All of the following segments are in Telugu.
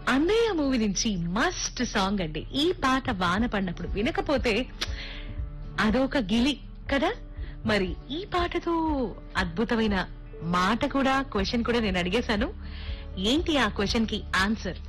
అన్నయ్య మూవీ నుంచి మస్ట్ సాంగ్ అండి. ఈ పాట వాన పడినప్పుడు వినకపోతే అదొక గిలి కదా. మరి ఈ పాటతో అద్భుతమైన మాట కూడా, క్వశ్చన్ కూడా నేను అడిగేశాను. ఏంటి ఆ క్వశ్చన్ కి ఆన్సర్?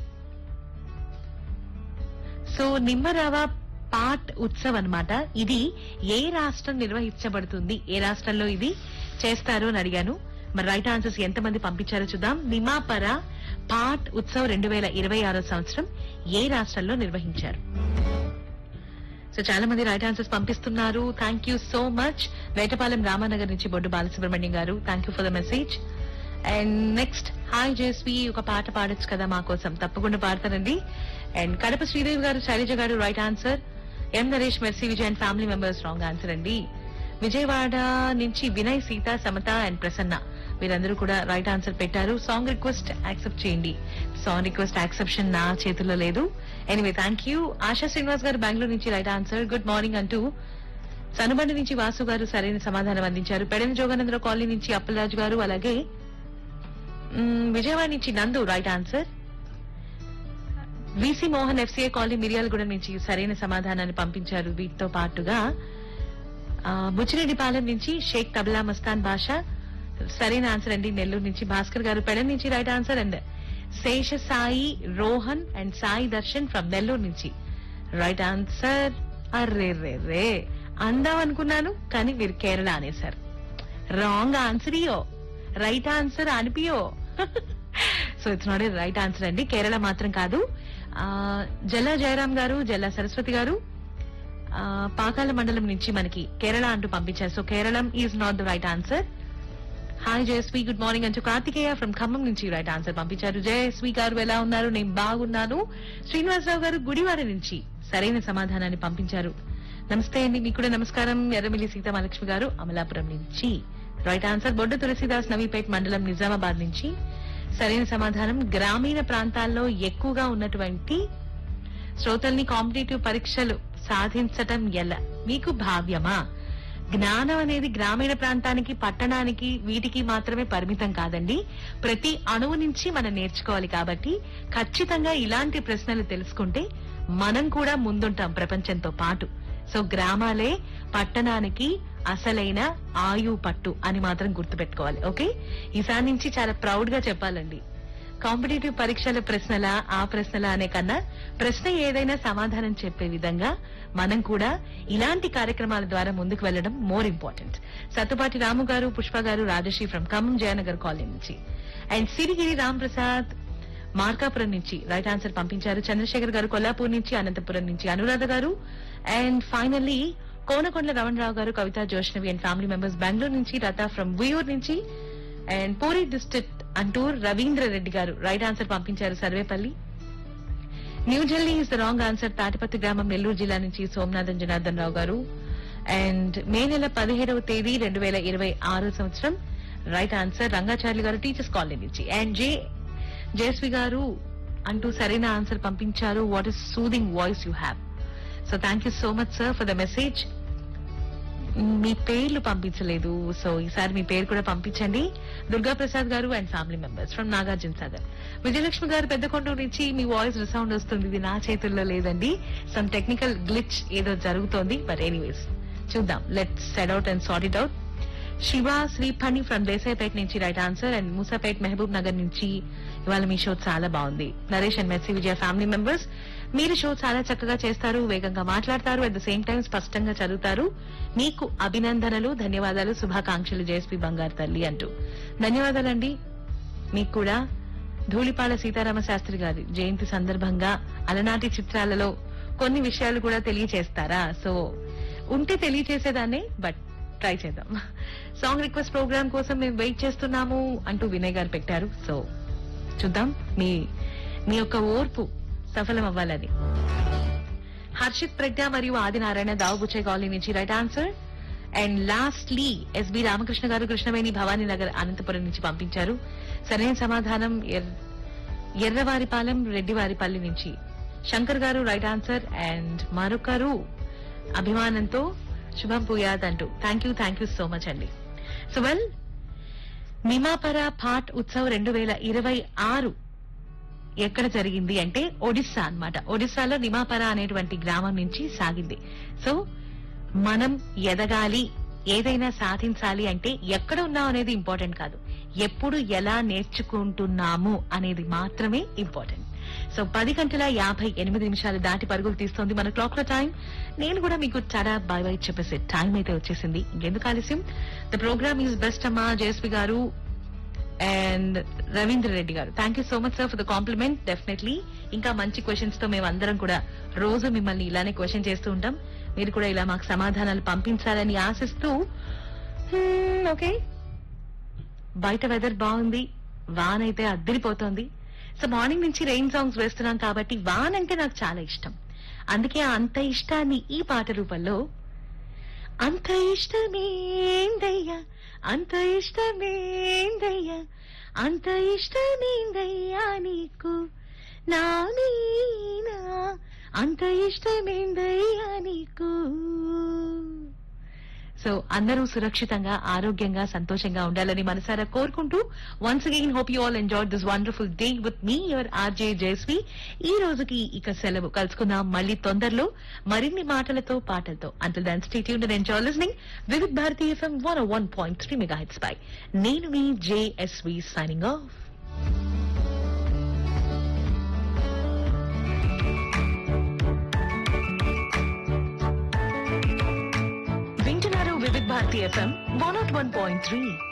సో నిమ్మరావ పాట్ ఉత్సవ్ అన్నమాట. ఇది ఏ రాష్ట్రం నిర్వహించబడుతుంది, ఏ రాష్ట్రంలో ఇది చేస్తారు అని అడిగాను. మరి రైట్ ఆన్సర్స్ ఎంతమంది పంపించారో చూద్దాం. నిమాపర పాట్ ఉత్సవ్ 2026 సంవత్సరం ఏ రాష్ట్రంలో నిర్వహించారు? సో చాలా మంది రైట్ ఆన్సర్స్ పంపిస్తున్నారు. Thank you so much. Vetapalem Ramanagar నుంచి బొడ్డు బాలసుబ్రహ్మణ్యం గారు, thank you for the message. And next, hi జేస్వి, ఒక పాట పాడొచ్చు కదా మా కోసం? తప్పకుండా పాడతానండి. అండ్ కడప శ్రీదేవి గారు, శైలజ గారు right answer. M Naresh, mercy Vijay and family members wrong answer అండి. విజయవాడ నుంచి వినయ్, సీత, సమత అండ్ ప్రసన్న వీరందరూ కూడా రైట్ ఆన్సర్ పెట్టారు. సాంగ్ రిక్వెస్ట్ యాక్సెప్ట్ చేయండి. సాంగ్ రిక్వెస్ట్ యాక్సెప్షన్ నా చేతుల్లో లేదు. Anyway thank you. ASHA Srinivas గారు బెంగళూరు నుంచి రైట్ ఆన్సర్. గుడ్ మార్నింగ్ అంటూ సనుబండి నుంచి వాసు గారు సరైన సమాధానం అందించారు. పెడన జోగానందరావు కాలనీ నుంచి అప్పలరాజు గారు, అలాగే విజయవాడ నుంచి నందు right answer. VC Mohan FCA colony Miryalaguda నుంచి సరైన సమాధానాన్ని పంపించారు. వీటితో పాటుగా బుచ్చిరెడ్డిపాలెం నుంచి షేక్ తబలా మస్తాన్ బాషా సరైన ఆన్సర్ అండి. నెల్లూరు నుంచి భాస్కర్ గారు పెడన్ నుంచి right answer. And Shesha Sai Rohan and Sai Darshan from Nellore నుంచి రైట్ ఆన్సర్. అర్రే రే రే అందాం అనుకున్నాను కానీ మీరు కేరళ అనేసారు. రాంగ్ ఆన్సర్ ఇయో, right answer అనిపియో. So it's not a right answer అండి. కేరళ మాత్రం కాదు. జల్లా జయరాం గారు, జల్లా సరస్వతి గారు పాకాల మండలం నుంచి మనకి కేరళ అంటూ పంపించారు. So Keralam is not the right answer. Hi Jayashree, good morning అంటూ కార్తికేయ ఫ్రమ్ ఖమ్మం నుంచి రైట్ ఆన్సర్ పంపించారు. జయశ్రీ గారు ఎలా ఉన్నారు? నేను బాగున్నాను. శ్రీనివాసరావు గారు గుడివాడ నుంచి సరైన సమాధానాన్ని పంపించారు. నమస్తే అండి, మీకు కూడా నమస్కారం. ఎర్రమిల్లి సీతామహాలక్ష్మి గారు అమలాపురం నుంచి రైట్ ఆన్సర్. బొడ్డ తులసిదాస్ నవీపేట్ మండలం నిజామాబాద్ నుంచి సరైన సమాధానం. గ్రామీణ ప్రాంతాల్లో ఎక్కువగా ఉన్నటువంటి శ్రోతల్ని కాంపిటేటివ్ పరీక్షలు సాధించటం ఎలా మీకు భావ్యమా? జ్ఞానం అనేది గ్రామీణ ప్రాంతానికి, పట్టణానికి, వీటికి మాత్రమే పరిమితం కాదండి. ప్రతి అణువు నుంచి మనం నేర్చుకోవాలి. కాబట్టి ఖచ్చితంగా ఇలాంటి ప్రశ్నలు తెలుసుకుంటే మనం కూడా ముందుంటాం ప్రపంచంతో పాటు. సో గ్రామాలే పట్టణానికి అసలైన ఆయు పట్టు అని మాత్రం గుర్తుపెట్టుకోవాలి. ఓకే, ఈసారి నుంచి చాలా ప్రౌడ్ గా చెప్పాలండి. కాంపిటేటివ్ పరీక్షల ప్రశ్నలా, ఆ ప్రశ్నలా అనే కన్నా ప్రశ్న ఏదైనా సమాధానం చెప్పే విధంగా మనం కూడా ఇలాంటి కార్యక్రమాల ద్వారా ముందుకు వెళ్లడం మోర్ ఇంపార్టెంట్. సత్తుపాటి రాము గారు, పుష్ప గారు, రాజశ్రీ ఫ్రమ్ ఖమ్మం జయనగర్ కాలనీ నుంచి అండ్ సిరిగిరి రామ్ ప్రసాద్ మార్కాపురం నుంచి రైట్ ఆన్సర్ పంపించారు. చంద్రశేఖర్ గారు కొల్లాపూర్ నుంచి, అనంతపురం నుంచి అనురాధ గారు అండ్ ఫైనల్లీ కోనకొండల రమణరావు గారు, కవిత Joshnavi and family members Bengaluru నుంచి, లతా ఫ్రమ్ వియూర్ నుంచి అండ్ పూరి డిస్ట్రిక్ట్ అంటూ రవీంద్ర రెడ్డి గారు రైట్ ఆన్సర్ పంపించారు. Sarvepalli. New Delhi is the wrong answer. Tatipatti గ్రామం నెల్లూరు జిల్లా నుంచి సోమనాథన్ జనార్దన్ రావు గారు అండ్ మే నెల 17వ తేదీ 2026 సంవత్సరం రైట్ ఆన్సర్. రంగాచార్యులు గారు టీచర్స్ కాలనీ నుంచి అండ్ జయశ్రీ గారు అంటూ సరైన ఆన్సర్ పంపించారు. What is soothing voice you have. So thank you so much sir for the message. మీ పేర్లు పంపించలేదు, సో ఈసారి మీ పేరు కూడా పంపించండి. దుర్గా ప్రసాద్ గారు and family members from Nagarjuna Sagar. Vijayalakshmi గారు పెద్దకొండూరు నుంచి మీ వాయిస్ రిసౌండ్ వస్తుంది. ఇది నా చేతుల్లో లేదండి, సమ్ టెక్నికల్ గ్లిచ్ ఏదో జరుగుతోంది. బట్ ఎనీవేస్ చూద్దాం, let's set out and sort it out. Shiva Sriphani from Desaipet నుంచి right answer and Moosapet Mahabub Nagar నుంచి ఇవాళ మీ షో చాలా బాగుంది. Naresh and mercy Vijaya family members, మీరు షో చాలా చక్కగా చేస్తారు, వేగంగా మాట్లాడతారు, అట్ ద సేమ్ టైం స్పష్టంగా చదువుతారు. మీకు అభినందనలు, ధన్యవాదాలు, శుభాకాంక్షలు జేఎస్పీ బంగారు తల్లి అంటూ. ధన్యవాదాలండి. మీకు కూడా ధూళిపాల సీతారామ శాస్త్రి గారి జయంతి సందర్భంగా అలనాటి చిత్రాలలో కొన్ని విషయాలు కూడా తెలియచేస్తారా? సో ఉంటే తెలియచేసేదాన్ని, బట్ ట్రై చేద్దాం. సాంగ్ రిక్వెస్ట్ ప్రోగ్రామ్ కోసం మేము వెయిట్ చేస్తున్నాము అంటూ వినయ్ గారు పెట్టారు. సో చూద్దాం మీ యొక్క ఓర్పు సఫలం అవ్వాలని. హర్షిత్ ప్రజ్ఞ మరియు ఆదినారాయణ దావుబుచ్చే కాలనీ నుంచి right answer and lastly SB Ramakrishna గారు కృష్ణవేణి భవానీ నగర్ అనంతపురం నుంచి పంపించారు. సరైన సమాధానం ఎర్రవారిపాలెం రెడ్డివారిపల్లి నుంచి శంకర్ గారు రైట్ ఆన్సర్ అండ్ మరొకరు అభిమానంతో శుభం పూయాద్ అంటూ. థ్యాంక్ యూ సో మచ్ అండి. సో వెల్, నిమాపర పాట్ ఉత్సవ్ 2026 ఎక్కడ జరిగింది అంటే ఒడిస్సా అన్నమాట. ఒడిస్సాలో నిమాపర అనేటువంటి గ్రామం నుంచి సాగింది. సో మనం ఎదగాలి, ఏదైనా సాధించాలి అంటే ఎక్కడ ఉన్నాం అనేది ఇంపార్టెంట్ కాదు, ఎప్పుడు ఎలా నేర్చుకుంటున్నాము అనేది మాత్రమే ఇంపార్టెంట్. సో 10:58 దాటి పరుగులు తీస్తోంది మన క్లాక్ లో టైం. నేను కూడా మీకు టాడా బై బై చెప్పేసే టైం అయితే వచ్చేసింది. ఇంకెందుకు ఆలస్యం, ద ప్రోగ్రామ్ ఈజ్ బెస్ట్ అమ్మా జయశ్రీ గారు అండ్ రవీంద్ర రెడ్డి గారు. Thank you so much sir for the complement. Definitely ఇంకా మంచి క్వశ్చన్స్ తో మేము అందరం కూడా రోజు మిమ్మల్ని ఇలానే క్వశ్చన్ చేస్తూ ఉంటాం. మీరు కూడా ఇలా మాకు సమాధానాలు పంపించాలని ఆశిస్తూ, ఓకే, బయట వెదర్ బాగుంది, వాన్ అయితే అద్దరిపోతోంది. సో మార్నింగ్ నుంచి రెయిన్ సాంగ్స్ వేస్తున్నాం కాబట్టి వాన్ అంటే నాకు చాలా ఇష్టం. అందుకే అంత ఇష్టాన్ని ఈ పాట రూపంలో, అంత ఇష్టమేందయ్యా, అంత ఇష్టమేందయ్యా, అంత ఇష్టమేందయ్యా నీకు నా మీనా, అంత ఇష్టమేందయ్యా నీకు. సో అందరూ సురక్షితంగా, ఆరోగ్యంగా, సంతోషంగా ఉండాలని మనసారా కోరుకుంటూ, once again hope you all enjoyed this wonderful day with me your RJ Jayashree. ఈ రోజుకి ఇక సెలవు, కలుసుకుందాం మళ్ళీ తొందరలో మరిన్ని మాటలతో, పాటలతో. Until then stay tuned and enjoy listening Vividh Bharati FM 101.3 MHz పై. నేను మీ జేఎస్వి సైనింగ్ ఆఫ్. వింటున్నారు వివిధ్ భారతి FM 101.3.